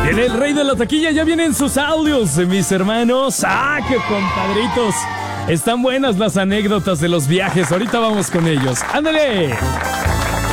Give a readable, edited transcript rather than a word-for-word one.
Viene el rey de la taquilla, ya vienen sus audios, mis hermanos. ¡Ah, qué compadritos! Están buenas las anécdotas de los viajes, ahorita vamos con ellos. ¡Ándale!